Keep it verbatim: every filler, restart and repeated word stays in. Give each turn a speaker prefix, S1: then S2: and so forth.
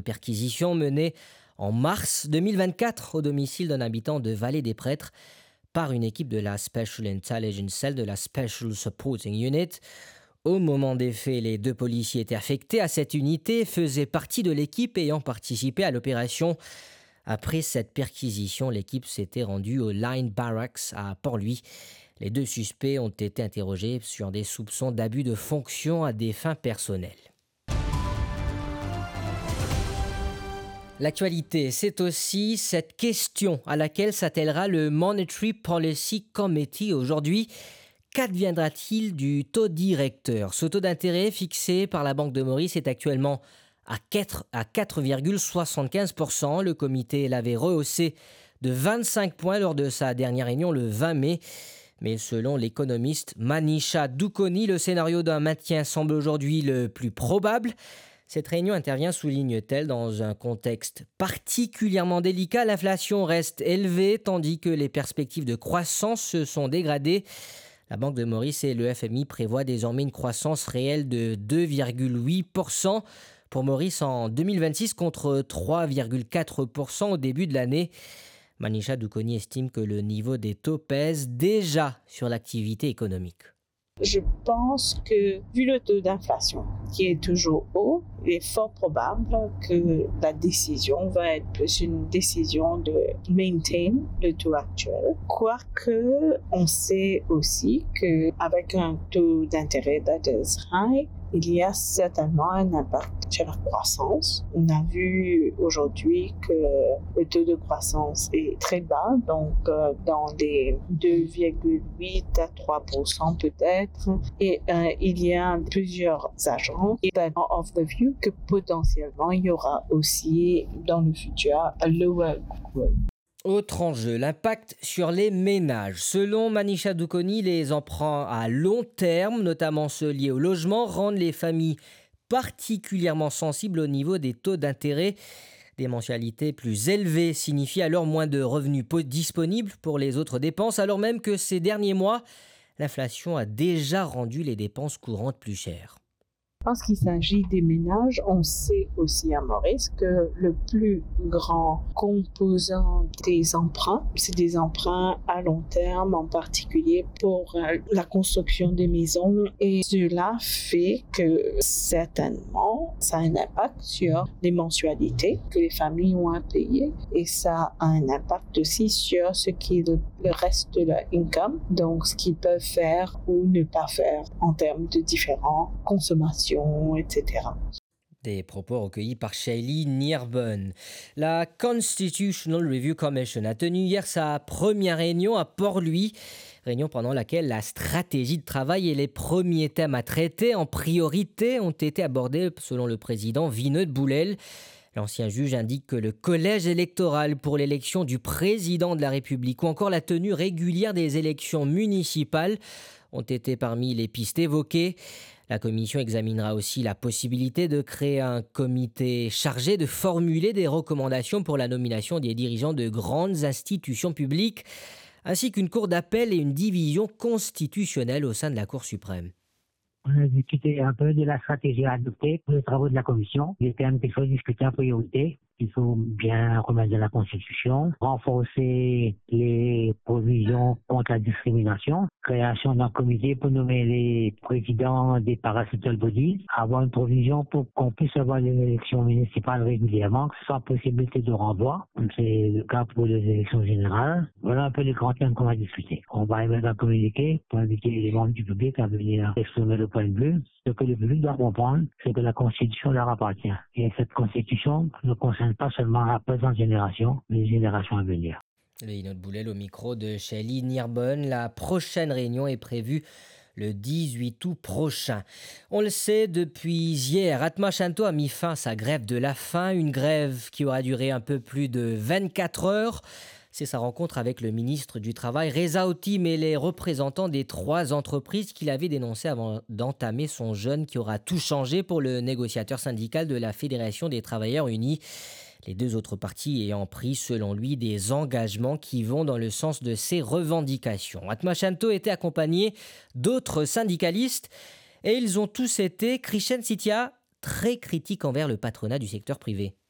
S1: une perquisition menée en mars deux mille vingt-quatre au domicile d'un habitant de Vallée des Prêtres par une équipe de la Special Intelligence Cell de la Special Supporting Unit. Au moment des faits, les deux policiers étaient affectés à cette unité, faisaient partie de l'équipe ayant participé à l'opération. Après cette perquisition, l'équipe s'était rendue au Line Barracks à Port-Louis. Les deux suspects ont été interrogés sur des soupçons d'abus de fonction à des fins personnelles. L'actualité, c'est aussi cette question à laquelle s'attellera le Monetary Policy Committee aujourd'hui. Qu'adviendra-t-il du taux directeur ? Ce taux d'intérêt fixé par la Banque de Maurice est actuellement à quatre virgule soixante-quinze pour cent. Le comité l'avait rehaussé de vingt-cinq points lors de sa dernière réunion le vingt mai. Mais selon l'économiste Manisha Doukoni, le scénario d'un maintien semble aujourd'hui le plus probable. Cette réunion intervient, souligne-t-elle, dans un contexte particulièrement délicat. L'inflation reste élevée tandis que les perspectives de croissance se sont dégradées. La Banque de Maurice et le F M I prévoient désormais une croissance réelle de deux virgule huit pour cent pour Maurice en deux mille vingt-six contre trois virgule quatre pour cent au début de l'année. Manisha Doukoni estime que le niveau des taux pèse déjà sur l'activité économique.
S2: Je pense que, vu le taux d'inflation qui est toujours haut, il est fort probable que la décision va être plus une décision de maintain le taux actuel. Quoique, on sait aussi qu'avec un taux d'intérêt that is high, il y a certainement un impact sur la croissance. On a vu aujourd'hui que le taux de croissance est très bas, donc euh, dans les deux virgule huit à trois pour cent peut-être. Et euh, il y a plusieurs agents qui sont of the view que potentiellement il y aura aussi dans le futur un lower growth.
S1: Autre enjeu, l'impact sur les ménages. Selon Manisha Doukoni, les emprunts à long terme, notamment ceux liés au logement, rendent les familles particulièrement sensibles au niveau des taux d'intérêt. Des mensualités plus élevées signifient alors moins de revenus disponibles pour les autres dépenses, alors même que ces derniers mois, l'inflation a déjà rendu les dépenses courantes plus chères.
S2: En ce qui s'agit des ménages, on sait aussi à Maurice que le plus grand composant des emprunts, c'est des emprunts à long terme, en particulier pour la construction des maisons. Et cela fait que certainement, ça a un impact sur les mensualités que les familles ont à payer. Et ça a un impact aussi sur ce qui est le, le reste de leur income, donc ce qu'ils peuvent faire ou ne pas faire en termes de différentes consommations, et cetera.
S1: Des propos recueillis par Shelley Nearbonne. La Constitutional Review Commission a tenu hier sa première réunion à Port-Louis, réunion pendant laquelle la stratégie de travail et les premiers thèmes à traiter en priorité ont été abordés selon le président Vineux de Boulel. L'ancien juge indique que le collège électoral pour l'élection du président de la République ou encore la tenue régulière des élections municipales ont été parmi les pistes évoquées. La commission examinera aussi la possibilité de créer un comité chargé de formuler des recommandations pour la nomination des dirigeants de grandes institutions publiques, ainsi qu'une cour d'appel et une division constitutionnelle au sein de la Cour suprême.
S3: On a discuté un peu de la stratégie à adopter pour les travaux de la commission, les thèmes qu'il faut discuter en priorité. Il faut bien remettre dans la Constitution, renforcer les provisions contre la discrimination, création d'un comité pour nommer les présidents des parastatual bodies, avoir une provision pour qu'on puisse avoir les élections municipales régulièrement, sans possibilité de renvoi, comme c'est le cas pour les élections générales. Voilà un peu les grands thèmes qu'on va discuter. On va émettre un communiqué pour inviter les membres du public à venir exprimer le point de vue. Ce que le public doit comprendre, c'est que la Constitution leur appartient. Et cette Constitution ne concerne pas seulement la présente génération, mais les générations à venir.
S1: Léonard Boulel au micro de Shelley Nearbonne. La prochaine réunion est prévue le dix-huit août prochain. On le sait depuis hier, Atma Shanto a mis fin à sa grève de la faim, une grève qui aura duré un peu plus de vingt-quatre heures. C'est sa rencontre avec le ministre du Travail, Reza Otim, et les représentants des trois entreprises qu'il avait dénoncées avant d'entamer son jeûne qui aura tout changé pour le négociateur syndical de la Fédération des Travailleurs Unis. Les deux autres parties ayant pris, selon lui, des engagements qui vont dans le sens de ses revendications. Atma Shanto était accompagné d'autres syndicalistes et ils ont tous été, Krishen Sitia, très critiques envers le patronat du secteur privé.